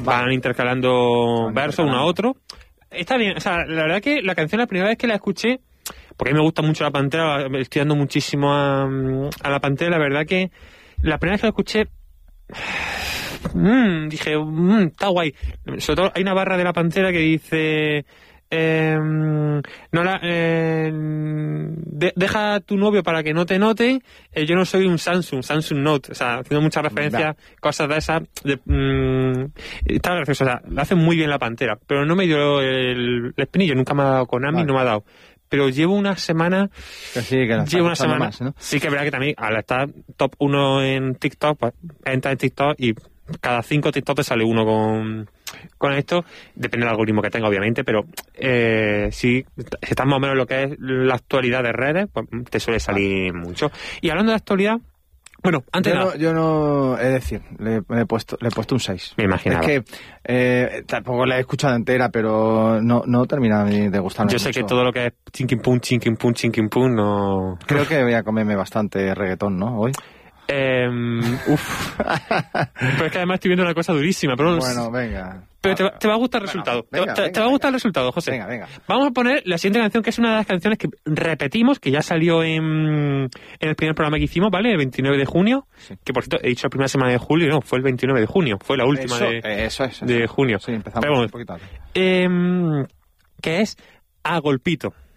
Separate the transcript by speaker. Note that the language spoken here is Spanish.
Speaker 1: van intercalando versos uno a otro. Está bien, o sea, la verdad que la canción la primera vez que la escuché, porque a mí me gusta mucho la Pantera, estoy dando muchísimo a la Pantera, la verdad que la primera vez que la escuché dije, está guay. Sobre todo hay una barra de la Pantera que dice deja a tu novio para que no te note, yo no soy un Samsung Note, o sea, haciendo muchas referencias, cosas de esas, está gracioso, o sea, lo hace muy bien la Pantera, pero no me dio el espinillo, nunca me ha dado Konami, no me ha dado. Pero llevo una semana.
Speaker 2: Que sí, que
Speaker 1: llevo una semana.
Speaker 2: Más, ¿no?
Speaker 1: Sí, que es verdad que también, al estar top 1 en TikTok, pues entras en TikTok y cada 5 TikTok te sale uno con esto. Depende del algoritmo que tenga, obviamente, pero si estás más o menos en lo que es la actualidad de redes, pues te suele salir mucho. Y hablando de actualidad. Bueno, antes
Speaker 2: yo no, es decir, le he puesto un 6.
Speaker 1: Me imaginaba.
Speaker 2: Es que tampoco la he escuchado entera, pero no termina de gustarme.
Speaker 1: Yo sé
Speaker 2: mucho.
Speaker 1: que todo lo que es chinkin pum, no.
Speaker 2: Creo que voy a comerme bastante reggaetón, ¿no? Hoy.
Speaker 1: Pero es que además estoy viendo una cosa durísima. Pero
Speaker 2: bueno, venga.
Speaker 1: Pero te va a gustar el resultado. Te va a gustar el resultado, José.
Speaker 2: Venga.
Speaker 1: Vamos a poner la siguiente canción, que es una de las canciones que repetimos, que ya salió en el primer programa que hicimos, ¿vale? El 29 de junio. Sí. Que por cierto, he dicho la primera semana de julio, no, fue el 29 de junio. Fue la última de junio.
Speaker 2: Sí, empezamos
Speaker 1: pero bueno,
Speaker 2: un poquito.
Speaker 1: Que es A Golpito.